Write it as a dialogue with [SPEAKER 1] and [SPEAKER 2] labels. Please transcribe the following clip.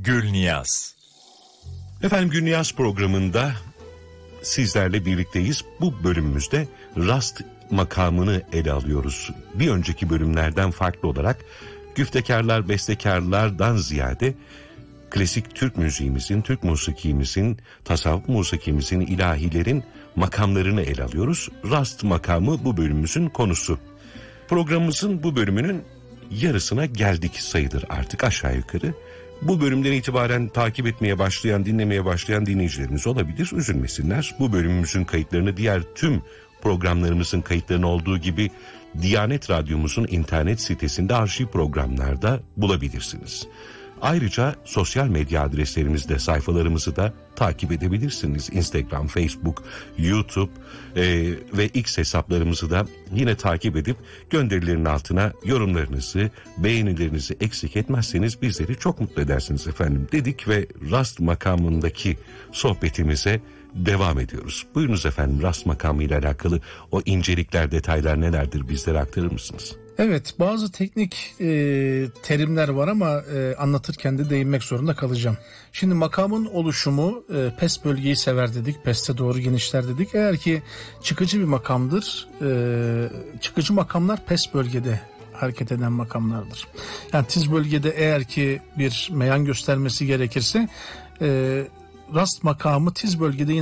[SPEAKER 1] Gülniyaz.
[SPEAKER 2] Efendim, Gülniyaz programında sizlerle birlikteyiz. Bu bölümümüzde rast makamını ele alıyoruz. Bir önceki bölümlerden farklı olarak güftekarlar, bestekarlardan ziyade klasik Türk müziğimizin, Türk musikimizin, tasavvuf musikimizin, ilahilerin makamlarını ele alıyoruz. Rast makamı bu bölümümüzün konusu. Programımızın bu bölümünün yarısına geldik sayılır artık aşağı yukarı. Bu bölümden itibaren takip etmeye başlayan, dinlemeye başlayan dinleyicilerimiz olabilir. Üzülmesinler. Bu bölümümüzün kayıtlarını diğer tüm programlarımızın kayıtlarını olduğu gibi Diyanet Radyomuzun internet sitesinde arşiv programlarda bulabilirsiniz. Ayrıca sosyal medya adreslerimizde, sayfalarımızı da takip edebilirsiniz. Instagram, Facebook, YouTube ve X hesaplarımızı da yine takip edip gönderilerin altına yorumlarınızı, beğenilerinizi eksik etmezseniz bizleri çok mutlu edersiniz efendim dedik ve rast makamındaki sohbetimize devam ediyoruz. Buyurunuz efendim, rast makamı ile alakalı o incelikler, detaylar nelerdir, bizlere aktarır mısınız?
[SPEAKER 3] Evet, bazı teknik terimler var ama anlatırken de değinmek zorunda kalacağım. Şimdi makamın oluşumu pes bölgeyi sever dedik, peste doğru genişler dedik. Eğer ki çıkıcı bir makamdır, çıkıcı makamlar pes bölgede hareket eden makamlardır. Yani tiz bölgede eğer ki bir meyan göstermesi gerekirse rast makamı tiz bölgede